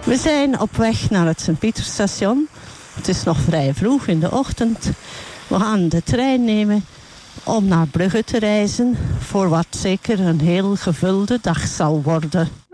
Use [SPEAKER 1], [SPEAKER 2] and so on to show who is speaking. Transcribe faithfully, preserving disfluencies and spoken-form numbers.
[SPEAKER 1] We zijn op weg naar het Sint-Pieterstation. Het is nog vrij vroeg in de ochtend. We gaan de trein nemen om naar Brugge te reizen. Voor wat zeker een heel gevulde dag zal worden.